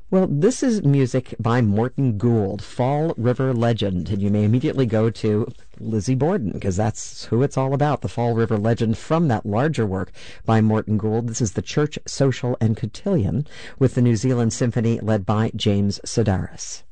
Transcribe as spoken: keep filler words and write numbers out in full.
Well, this is music by Morton Gould, Fall River Legend, and you may immediately go to Lizzie Borden, because that's who it's all about, the Fall River Legend from that larger work by Morton Gould. This is the Church, Social, and Cotillion with the New Zealand Symphony led by James Sedaris.